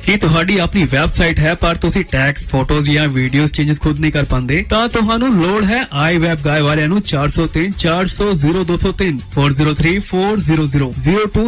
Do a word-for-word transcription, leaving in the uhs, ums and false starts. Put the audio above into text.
कि तुहाडी अपनी वैबसाइट है पर तुसी टैक्स फोटोज या वीडियोस चेंजेस खुद नहीं कर पाते तां तुहानू लोड़ है आई वेब गाय वालियां नू चार सौ तीन चार सौ जीरो दो सौ तीन four zero three four zero zero zero to